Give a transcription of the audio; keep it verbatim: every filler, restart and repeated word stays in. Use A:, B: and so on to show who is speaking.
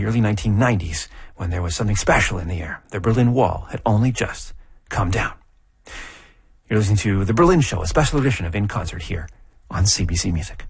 A: early nineteen nineties when there was something special in the air. The Berlin Wall had only just come down. You're listening to The Berlin Show, a special edition of In Concert here on C B C Music.